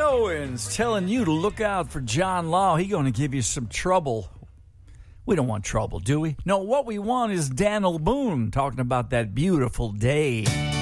Owens telling you to look out for John Law. He's going to give you some trouble. We don't want trouble, do we? No, what we want is Daniel Boone talking about that beautiful day.